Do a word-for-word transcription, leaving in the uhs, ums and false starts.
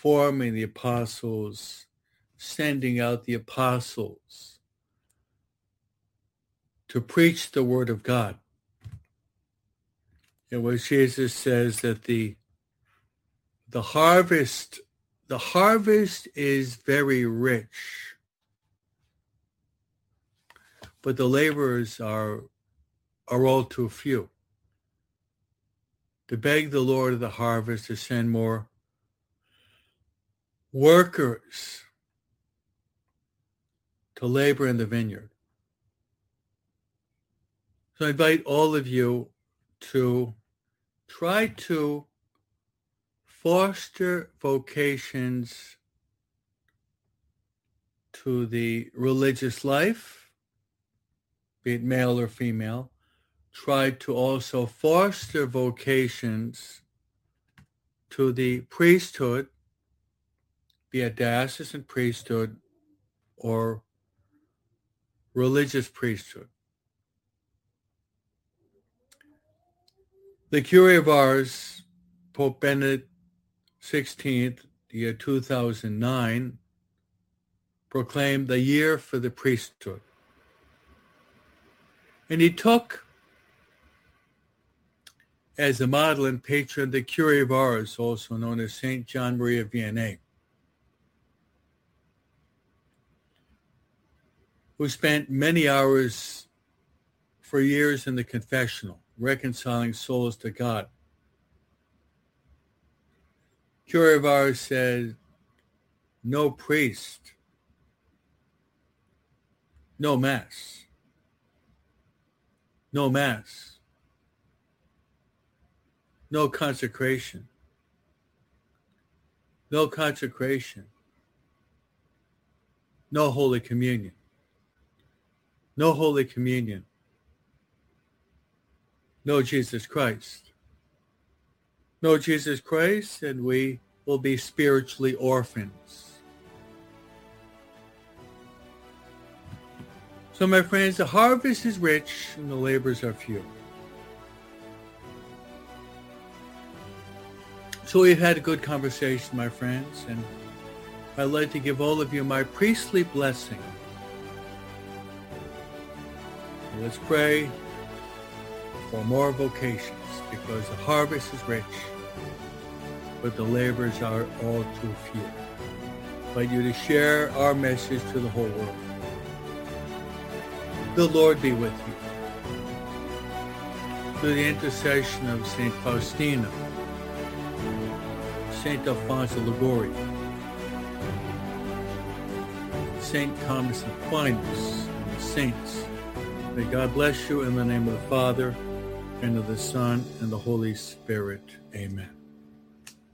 forming the apostles, sending out the apostles to preach the word of God. And where Jesus says that the the harvest, the harvest is very rich, but the laborers are are all too few. To beg the Lord of the harvest to send more workers to labor in the vineyard. So I invite all of you to try to foster vocations to the religious life, be it male or female. Try to also foster vocations to the priesthood, be it diocesan priesthood or religious priesthood. The Curé of Ars, Pope Benedict the sixteenth, the year two thousand nine, proclaimed the year for the priesthood. And he took as a model and patron the Curé of Ars, also known as Saint John Maria Vianney, who spent many hours for years in the confessional, reconciling souls to God. Curé of Ars said, no priest, no mass, no mass, no consecration, no consecration, no Holy Communion, no Holy Communion, no Jesus Christ. No Jesus Christ, and we will be spiritually orphans. So, my friends, the harvest is rich and the labors are few. So we've had a good conversation, my friends, and I'd like to give all of you my priestly blessing. So let's pray for more vocations, because the harvest is rich, but the labors are all too few. I invite you to share our message to the whole world. The Lord be with you. Through the intercession of Saint Faustina, Saint Alfonso Liguori, Saint Thomas Aquinas, and the saints, may God bless you in the name of the Father, and of the Son, and the Holy Spirit. Amen.